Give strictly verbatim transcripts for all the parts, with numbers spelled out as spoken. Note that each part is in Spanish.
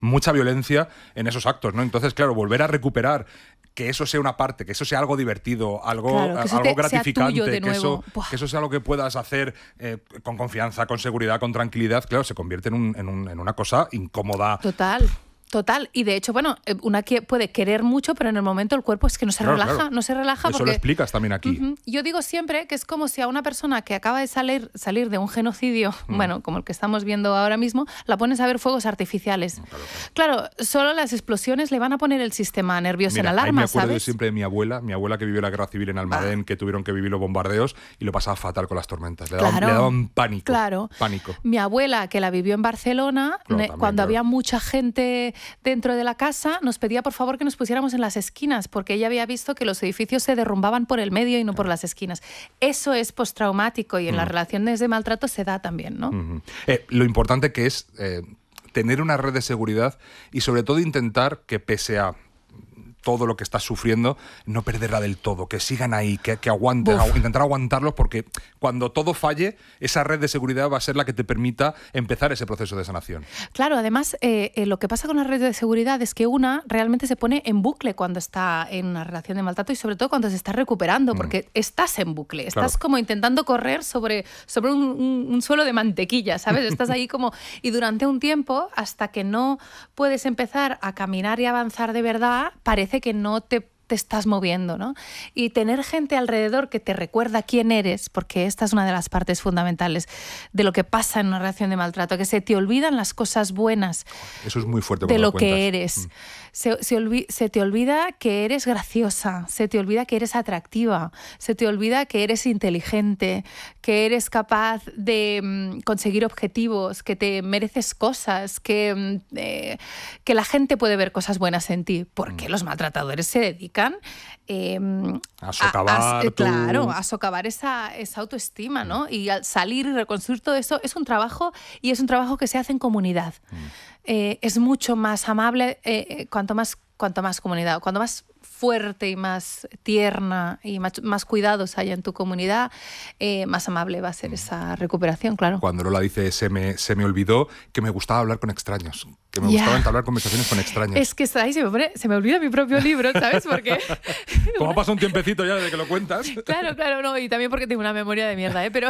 mucha violencia en esos actos, ¿no? Entonces, claro, volver a recuperar que eso sea una parte, que eso sea algo divertido, algo, claro, que algo te, gratificante, sea tuyo de que, eso, nuevo. que eso sea algo que puedas hacer eh, con confianza, con seguridad, con tranquilidad, claro, se convierte en, un, en, un, en una cosa incómoda. Total. Total, y de hecho, bueno, una que puede querer mucho, pero en el momento el cuerpo es que no se Claro, relaja, claro. no se relaja. Eso porque, lo explicas también aquí. Uh-huh. Yo digo siempre que es como si a una persona que acaba de salir, salir de un genocidio, mm. bueno, como el que estamos viendo ahora mismo, la pones a ver fuegos artificiales. Claro, claro. claro, solo las explosiones le van a poner el sistema nervioso Mira, en alarma, me acuerdo ¿sabes? siempre de mi abuela, mi abuela que vivió la guerra civil en Almadén, ah. que tuvieron que vivir los bombardeos y lo pasaba fatal con las tormentas. Le daban, claro, le daban pánico. Claro. Pánico. Mi abuela, que la vivió en Barcelona, claro, también, cuando claro. había mucha gente dentro de la casa, nos pedía por favor que nos pusiéramos en las esquinas, porque ella había visto que los edificios se derrumbaban por el medio y no por las esquinas. Eso es postraumático y en mm. las relaciones de maltrato se da también, ¿no? Mm-hmm. Eh, lo importante que es eh, tener una red de seguridad y sobre todo intentar que pese a todo lo que estás sufriendo, no perderla del todo, que sigan ahí, que, que aguanten, agu- intentar aguantarlos, porque cuando todo falle, esa red de seguridad va a ser la que te permita empezar ese proceso de sanación. Claro, además, eh, eh, lo que pasa con la red de seguridad es que una realmente se pone en bucle cuando está en una relación de maltrato y sobre todo cuando se está recuperando, porque mm. estás en bucle, estás claro. como intentando correr sobre, sobre un, un, un suelo de mantequilla, ¿sabes? Estás ahí como... Y durante un tiempo, hasta que no puedes empezar a caminar y avanzar de verdad, parece que no te, te estás moviendo, ¿no? Y tener gente alrededor que te recuerda quién eres, porque esta es una de las partes fundamentales de lo que pasa en una relación de maltrato, que se te olvidan las cosas buenas. Eso es muy fuerte de lo, lo que eres. Mm. Se, se, olvi- se te olvida que eres graciosa, se te olvida que eres atractiva, se te olvida que eres inteligente, que eres capaz de mm, conseguir objetivos, que te mereces cosas, que, mm, eh, que la gente puede ver cosas buenas en ti, porque mm. los maltratadores se dedican eh, a socavar, a, a, tu... claro, a socavar esa, esa autoestima, ¿no? Y al salir y reconstruir todo eso es un trabajo y es un trabajo que se hace en comunidad. Mm. Eh, es mucho más amable eh, cuanto más cuanto más comunidad, cuanto más fuerte y más tierna y más, más cuidados haya en tu comunidad, eh, más amable va a ser esa recuperación, claro. Cuando Lola dice se me, se me olvidó que me gustaba hablar con extraños, que me yeah. gustaba entablar conversaciones con extraños. Es que ahí se me, pone, se me olvida mi propio libro, ¿sabes? Porque como ha pasado un tiempecito ya desde que lo cuentas. Claro, claro, no, y también porque tengo una memoria de mierda, ¿eh? Pero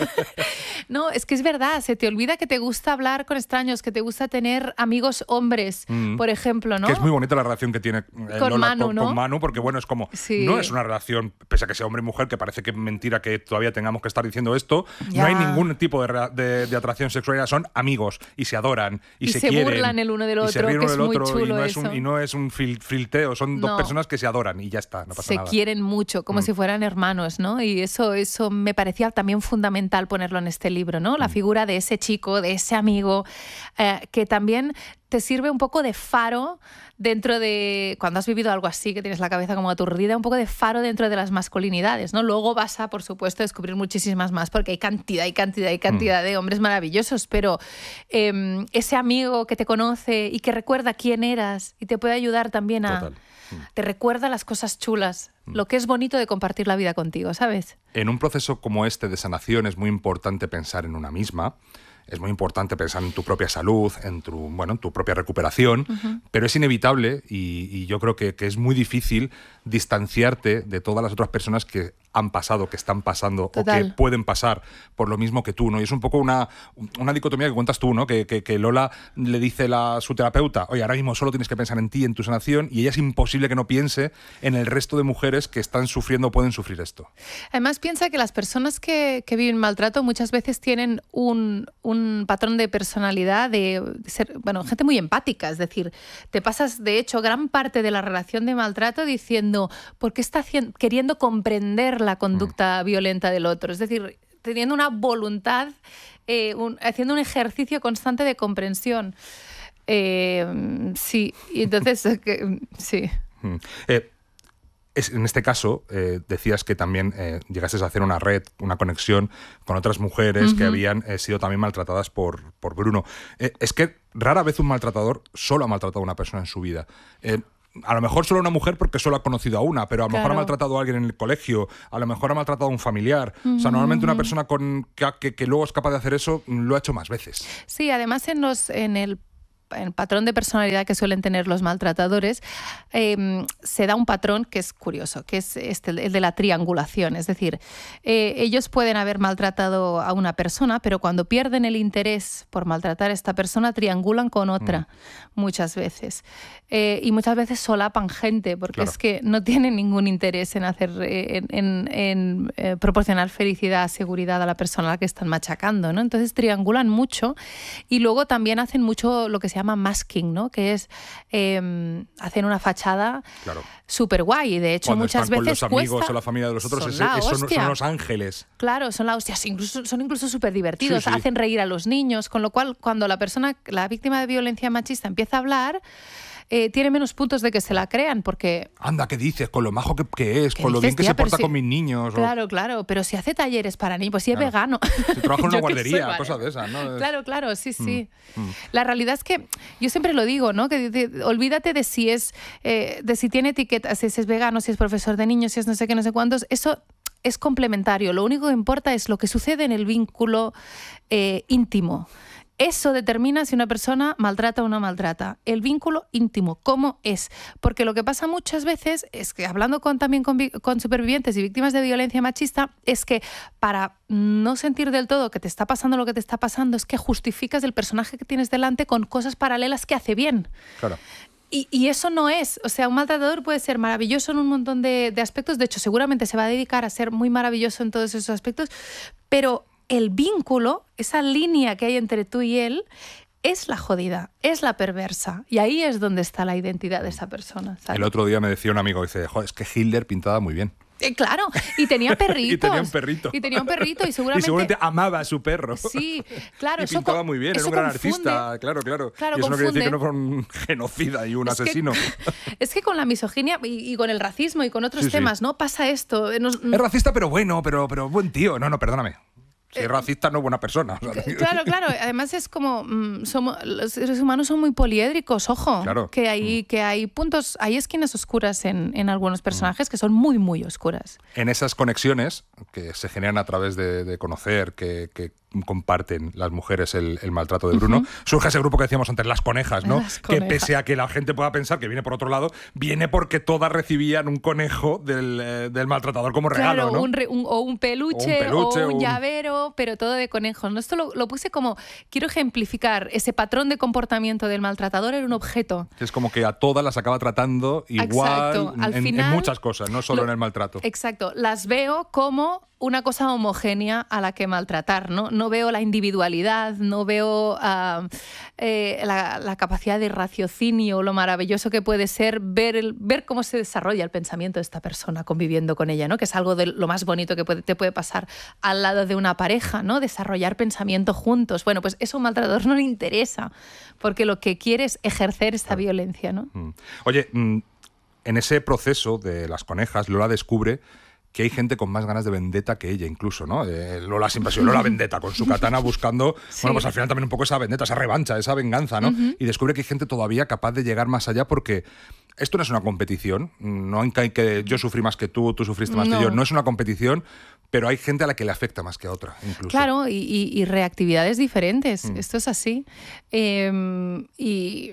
no, es que es verdad, se te olvida que te gusta hablar con extraños, que te gusta tener amigos hombres, mm. por ejemplo, ¿no? Que es muy bonita la relación que tiene eh, con Lola Manu, con, ¿no? con Manu, porque bueno, es como, sí. no es una relación, pese a que sea hombre y mujer, que parece que es mentira que todavía tengamos que estar diciendo esto, ya. no hay ningún tipo de, de, de atracción sexual, son amigos y se adoran y, y se, se quieren. Y se burlan el uno del otro, y se ríen que uno es del muy otro, chulo y no eso. es un, y no es un fil, filteo, son no. dos personas que se adoran y ya está, no pasa se nada. Se quieren mucho, como mm. si fueran hermanos, ¿no? Y eso, eso me parecía también fundamental ponerlo en este libro, ¿no? La mm. figura de ese chico, de ese amigo, eh, que también te sirve un poco de faro dentro de, cuando has vivido algo así, que tienes la cabeza como aturdida, un poco de faro dentro de las masculinidades, ¿no? Luego vas a, por supuesto, descubrir muchísimas más, porque hay cantidad y cantidad y cantidad mm. de hombres maravillosos, pero eh, ese amigo que te conoce y que recuerda quién eras y te puede ayudar también a... Total. Te recuerda las cosas chulas, mm. lo que es bonito de compartir la vida contigo, ¿sabes? En un proceso como este de sanación es muy importante pensar en una misma. Es muy importante pensar en tu propia salud, en tu, bueno, en tu propia recuperación, uh-huh. pero es inevitable y, y yo creo que, que es muy difícil distanciarte de todas las otras personas que han pasado, que están pasando Total. o que pueden pasar por lo mismo que tú, ¿no? Y es un poco una, una dicotomía que cuentas tú, ¿no? Que, que, que Lola le dice a su terapeuta, oye, ahora mismo solo tienes que pensar en ti, en tu sanación, y ella es imposible que no piense en el resto de mujeres que están sufriendo o pueden sufrir esto. Además, piensa que las personas que, que viven maltrato muchas veces tienen un, un patrón de personalidad de, de ser, bueno, gente muy empática, es decir, te pasas, de hecho, gran parte de la relación de maltrato diciendo, ¿por qué está haciendo, queriendo comprender la conducta mm. violenta del otro? Es decir, teniendo una voluntad, eh, un, haciendo un ejercicio constante de comprensión. Eh, sí, y entonces, que, sí. Mm. Eh, es, en este caso, eh, decías que también eh, llegases a hacer una red, una conexión con otras mujeres uh-huh. que habían eh, sido también maltratadas por, por Bruno. Eh, es que rara vez un maltratador solo ha maltratado a una persona en su vida. Eh, A lo mejor solo una mujer porque solo ha conocido a una, pero a lo claro. mejor ha maltratado a alguien en el colegio, a lo mejor ha maltratado a un familiar. Mm-hmm. O sea, normalmente una persona con, que, que, que luego es capaz de hacer eso lo ha hecho más veces. Sí, además en, los, en el el patrón de personalidad que suelen tener los maltratadores, eh, se da un patrón que es curioso, que es este, el de la triangulación. Es decir, eh, ellos pueden haber maltratado a una persona, pero cuando pierden el interés por maltratar a esta persona, triangulan con otra, mm. muchas veces. Eh, y muchas veces solapan gente, porque claro. es que no tienen ningún interés en, hacer, eh, en, en, en eh, proporcionar felicidad, seguridad a la persona a la que están machacando, ¿no? Entonces triangulan mucho y luego también hacen mucho lo que se llama masking, ¿no? Que es eh, hacer una fachada claro. súper guay. De hecho, cuando muchas están veces con los amigos cuesta, o la familia de los otros, son, ese, la son, son los ángeles. Claro, son la hostia. Incluso, son incluso súper divertidos. Sí, sí. Hacen reír a los niños, con lo cual cuando la persona, la víctima de violencia machista empieza a hablar, Eh, tiene menos puntos de que se la crean, porque... Anda, ¿qué dices? Con lo majo que, que es, con lo bien que se porta si, con mis niños. Claro, o... claro, pero si hace talleres para niños, pues si claro. es vegano. Si trabaja en una guardería, vale. cosas de esas, ¿no? Claro, claro, sí, sí. Mm, mm. La realidad es que yo siempre lo digo, ¿no? Que de, de, olvídate de si es, eh, de si tiene etiquetas, si es vegano, si es profesor de niños, si es no sé qué, no sé cuántos. Eso es complementario. Lo único que importa es lo que sucede en el vínculo eh, íntimo. Eso determina si una persona maltrata o no maltrata. El vínculo íntimo, ¿cómo es? Porque lo que pasa muchas veces es que, hablando con, también con, con supervivientes y víctimas de violencia machista, es que para no sentir del todo que te está pasando lo que te está pasando, es que justificas el personaje que tienes delante con cosas paralelas que hace bien. Claro. Y, y eso no es, o sea, un maltratador puede ser maravilloso en un montón de, de aspectos, de hecho seguramente se va a dedicar a ser muy maravilloso en todos esos aspectos, pero el vínculo, esa línea que hay entre tú y él, es la jodida, es la perversa. Y ahí es donde está la identidad de esa persona, ¿sabes? El otro día me decía un amigo, dice, joder, es que Hitler pintaba muy bien. Eh, claro, y tenía perritos. y tenía un perrito. Y tenía un perrito y seguramente... Y seguramente amaba a su perro. Sí, claro. Y eso pintaba muy bien, era un gran confunde. artista, claro, claro. claro y eso confunde. no quiere decir que no fuera un genocida y un es asesino. Que, es que con la misoginia y, y con el racismo y con otros sí, temas, sí. ¿no? Pasa esto. Nos... Es racista, pero bueno, pero, pero buen tío. No, no, perdóname. Si es racista, no es buena persona. O sea, claro, claro. Además es como mmm, somos, los seres humanos son muy poliédricos, ojo. Claro. Que hay, que hay puntos, hay esquinas oscuras en, en algunos personajes que son muy, muy oscuras. En esas conexiones que se generan a través de, de conocer, que, que comparten las mujeres el, el maltrato de Bruno, uh-huh. surge ese grupo que decíamos antes, las conejas, ¿no? Las conejas. Que pese a que la gente pueda pensar que viene por otro lado, viene porque todas recibían un conejo del, eh, del maltratador como regalo, claro, ¿no? Un re, un, o un peluche, o un, peluche, o un, un llavero, pero todo de conejos, ¿no? Esto lo, lo puse como, quiero ejemplificar ese patrón de comportamiento del maltratador en un objeto. Es como que a todas las acaba tratando igual. Exacto. Al en, final, en muchas cosas, no solo lo, en el maltrato. Exacto. Las veo como una cosa homogénea a la que maltratar, ¿no? No veo la individualidad, no veo uh, eh, la, la capacidad de raciocinio, lo maravilloso que puede ser ver, el, ver cómo se desarrolla el pensamiento de esta persona conviviendo con ella, ¿no? Que es algo de lo más bonito que puede, te puede pasar al lado de una pareja, ¿no? Desarrollar pensamiento juntos. Bueno, pues eso a un maltratador no le interesa, porque lo que quiere es ejercer esta claro. violencia, ¿no? Oye, en ese proceso de las conejas, Lola descubre que hay gente con más ganas de vendetta que ella incluso, ¿no? Eh, Lola siempre ha sido Lola vendetta, con su katana buscando, sí. bueno, pues al final también un poco esa vendetta, esa revancha, esa venganza, ¿no? Uh-huh. Y descubre que hay gente todavía capaz de llegar más allá porque esto no es una competición, no hay que yo sufrí más que tú, tú sufriste más no. que yo, no es una competición, pero hay gente a la que le afecta más que a otra, incluso. Claro, y, y, y reactividades diferentes, mm. esto es así. Eh, y...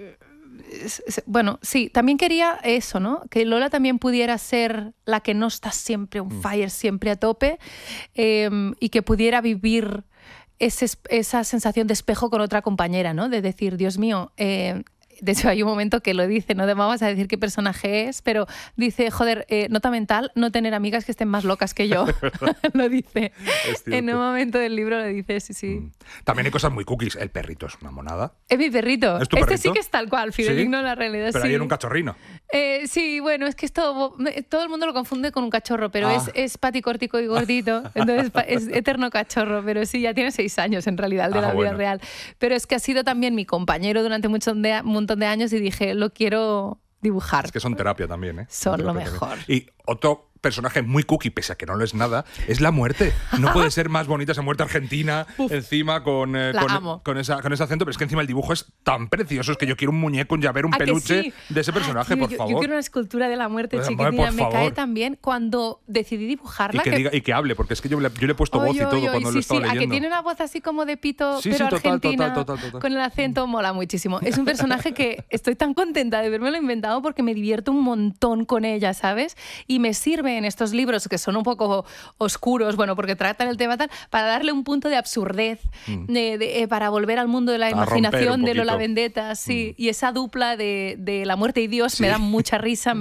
Bueno, sí, también quería eso, ¿no? Que Lola también pudiera ser la que no está siempre on fire, siempre a tope, eh, y que pudiera vivir ese, esa sensación de espejo con otra compañera, ¿no? De decir, Dios mío, eh, de hecho hay un momento que lo dice, no vamos a decir qué personaje es, pero dice, joder, eh, nota mental, no tener amigas que estén más locas que yo. Lo dice. En un momento del libro lo dice, sí, sí. Mm. También hay cosas muy cookies. El perrito es una monada. Es mi perrito. ¿Es tu este perrito? Sí que es tal cual, fidedigno ¿Sí? En la realidad. Pero sí. hay en un cachorrino. Eh, sí, bueno, es que esto todo el mundo lo confunde con un cachorro, pero ah. es, es paticórtico y gordito, entonces es eterno cachorro, pero sí, ya tiene seis años en realidad, el de ah, la vida bueno. real. Pero es que ha sido también mi compañero durante mucho de, un montón de años y dije, lo quiero dibujar. Es que son terapia también, ¿eh? Son, son lo mejor. Y otro personaje muy cookie, pese a que no lo es nada, es la muerte. No puede ser más bonita esa muerte argentina, Uf, encima con, eh, con, con, esa, con ese acento, pero es que encima el dibujo es tan precioso, es que yo quiero un muñeco, un llavero, un peluche sí? de ese personaje, ah, tío, por yo, favor. Yo quiero una escultura de la muerte chiquitina, me cae también cuando decidí dibujarla. Y que, que... Diga, y que hable, porque es que yo le, yo le he puesto oy, voz y todo oy, cuando sí, lo estaba sí, leyendo. A que tiene una voz así como de pito, sí, pero sí, total, argentina, total, total, total. Con el acento, mola muchísimo. Es un personaje que estoy tan contenta de haberme lo inventado porque me divierto un montón con ella, ¿sabes? Y me sirve en estos libros que son un poco oscuros, bueno, porque tratan el tema tal, para darle un punto de absurdez, mm. de, de, eh, para volver al mundo de la a imaginación de Lola Vendetta, sí, mm. y esa dupla de, de la muerte y Dios sí. me da mucha risa.